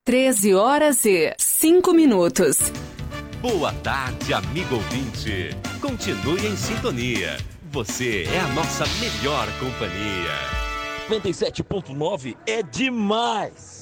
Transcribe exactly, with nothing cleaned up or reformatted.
treze horas e cinco minutos. Boa tarde, amigo ouvinte. Continue em sintonia. Você é a nossa melhor companhia. noventa e sete ponto nove é demais.